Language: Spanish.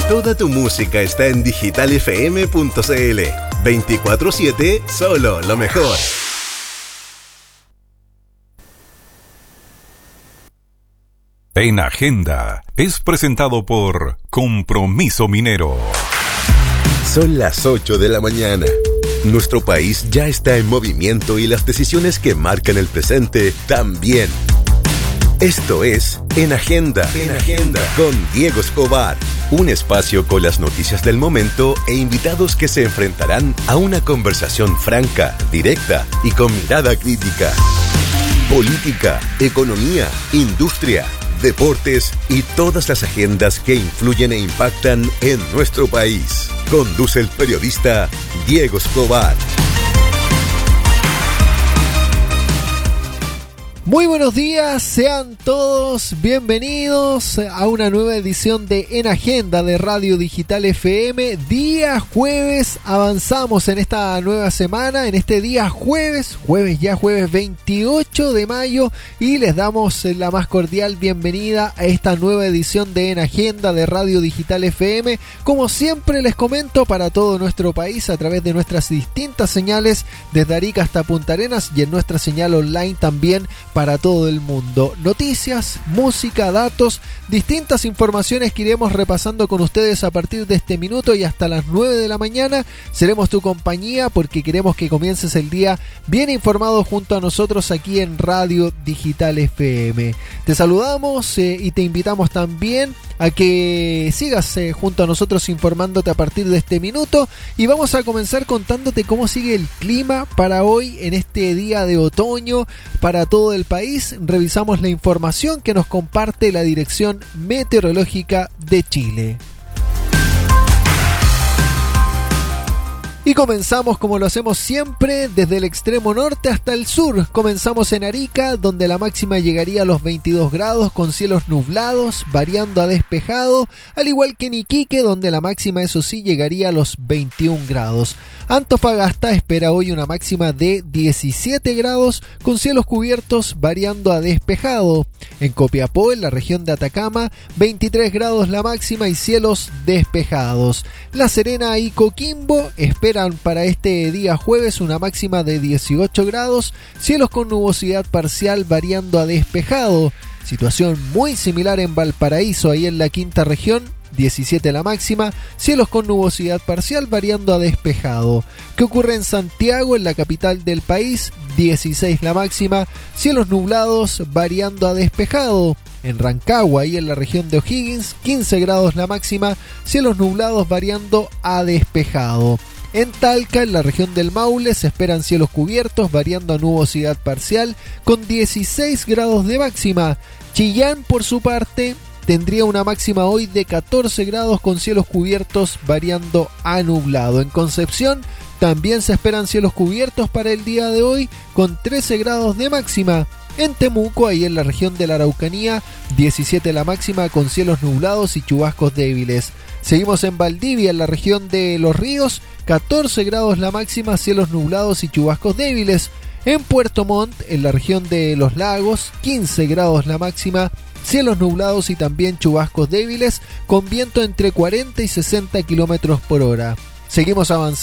Toda tu música está en digitalfm.cl. 24/7, solo lo mejor. En Agenda es presentado por Compromiso Minero. Son las 8 de la mañana. Nuestro país ya está en movimiento y las decisiones que marcan el presente también. Esto es En Agenda, con Diego Escobar. Un espacio con las noticias del momento e invitados que se enfrentarán a una conversación franca, directa y con mirada crítica. Política, economía, industria, deportes y todas las agendas que influyen e impactan en nuestro país. Conduce el periodista Diego Escobar. Muy buenos días, sean todos bienvenidos a una nueva edición de En Agenda de Radio Digital FM. Día jueves, avanzamos en esta nueva semana, en este día jueves 28 de mayo, y les damos la más cordial bienvenida a esta nueva edición de En Agenda de Radio Digital FM. Como siempre les comento, para todo nuestro país a través de nuestras distintas señales, desde Arica hasta Punta Arenas, y en nuestra señal online también para todo el mundo. Noticias, música, datos, distintas informaciones que iremos repasando con ustedes a partir de este minuto y hasta las 9 de la mañana. Seremos tu compañía porque queremos que comiences el día bien informado junto a nosotros aquí en Radio Digital FM. Te saludamos y te invitamos también a que sigas junto a nosotros informándote a partir de este minuto, y vamos a comenzar contándote cómo sigue el clima para hoy en este día de otoño para todo el país. Revisamos la información que nos comparte la Dirección Meteorológica de Chile. Y comenzamos como lo hacemos siempre, desde el extremo norte hasta el sur. Comenzamos en Arica, donde la máxima llegaría a los 22 grados con cielos nublados, variando a despejado, al igual que en Iquique, donde la máxima, eso sí, llegaría a los 21 grados. Antofagasta espera hoy una máxima de 17 grados con cielos cubiertos, variando a despejado. En Copiapó, en la región de Atacama, 23 grados la máxima y cielos despejados. La Serena y Coquimbo esperan para este día jueves una máxima de 18 grados, cielos con nubosidad parcial variando a despejado. Situación muy similar en Valparaíso, ahí en la quinta región, 17 la máxima, cielos con nubosidad parcial variando a despejado. ¿Qué ocurre en Santiago, en la capital del país? 16 la máxima, cielos nublados variando a despejado. En Rancagua, ahí en la región de O'Higgins, 15 grados la máxima, cielos nublados variando a despejado. En Talca, en la región del Maule, se esperan cielos cubiertos, variando a nubosidad parcial, con 16 grados de máxima. Chillán, por su parte, tendría una máxima hoy de 14 grados con cielos cubiertos, variando a nublado. En Concepción, también se esperan cielos cubiertos para el día de hoy, con 13 grados de máxima. En Temuco, ahí en la región de la Araucanía, 17 la máxima con cielos nublados y chubascos débiles. Seguimos en Valdivia, en la región de Los Ríos, 14 grados la máxima, cielos nublados y chubascos débiles. En Puerto Montt, en la región de Los Lagos, 15 grados la máxima, cielos nublados y también chubascos débiles, con viento entre 40 y 60 kilómetros por hora. Seguimos avanzando